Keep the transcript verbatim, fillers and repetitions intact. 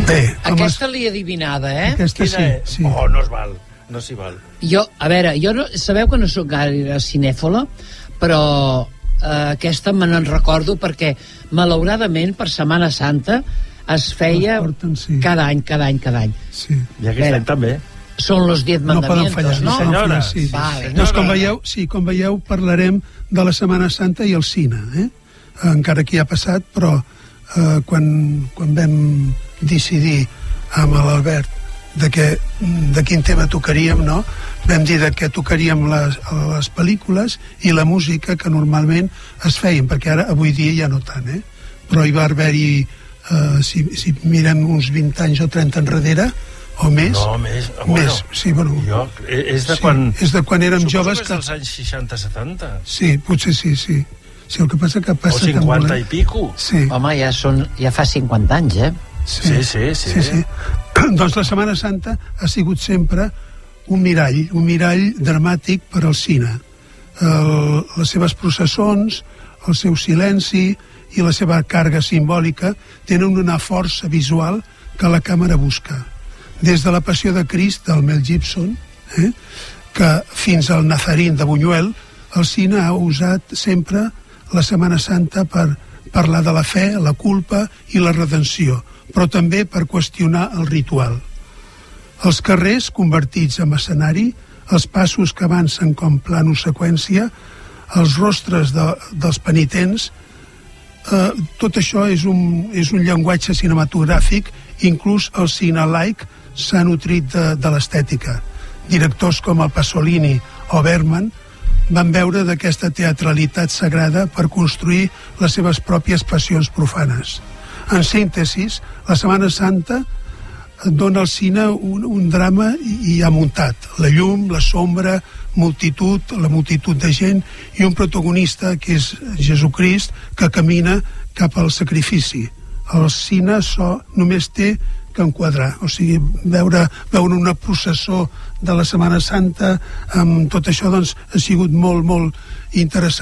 Bé, aquesta l'he adivinada, eh? Aquesta sí, sí. Oh, no es val, no s'hi val. Jo, a veure, jo no, sabeu que no sóc gaire cinèfola, però eh, aquesta me n'en recordo perquè, malauradament, per Setmana Santa es feia porten, sí. cada any, cada any, cada any. Sí. I aquest any també. Són los diez mandamientos, no? Poden fallar, no? Sí, senyora. Sí. Vale. Doncs, com veieu, sí, com veieu, parlarem de la Setmana Santa i el cine, eh? Encara que ja ha passat, però eh, quan, quan vam decidir amb l'Albert de, que, de quin tema tocaríem, no? Vam dir de que tocaríem les, les pel·lícules i la música que normalment es feien, perquè ara, avui dia, ja no tant, eh? Però hi va haver-hi, eh, si, si mirem uns vint anys o trenta enrere, o més. No, més. Bueno, més, sí, bueno. Jo, és de sí, quan... És de quan érem suposo joves. Suposo que és dels anys seixanta setanta. Sí, potser sí, sí. Sí, el que passa que passa... O cinquanta i pico. Sí. Home, ja, són, ja fa cinquanta anys, eh? Sí, sí, sí. sí, sí. Doncs la Setmana Santa ha sigut sempre un mirall, un mirall dramàtic per al cine. El, les seves processons, el seu silenci i la seva càrrega simbòlica tenen una força visual que la càmera busca. Des de la Passió de Crist del Mel Gibson, eh, que fins al Nazarín de Buñuel, el cine ha usat sempre la Setmana Santa per parlar de la fe, la culpa i la redenció, però també per qüestionar el ritual. Els carrers convertits en escenari, els passos que avancen com plano seqüència, els rostres de, dels penitents, eh, tot això és un, és un llenguatge cinematogràfic, inclús el cine laic s'ha nutrit de, de l'estètica. Directors com el Pasolini o Bergman van veure d'aquesta teatralitat sagrada per construir les seves pròpies passions profanes. En síntesis, la Setmana Santa dona al cine un, un drama i, i ha muntat la llum, la sombra, multitud, la multitud de gent i un protagonista que és Jesucrist que camina cap al sacrifici. El cine so, només té que enquadrar, o sigui, veure, veure una processó de la Setmana Santa amb tot això, doncs, ha sigut molt, molt interessant.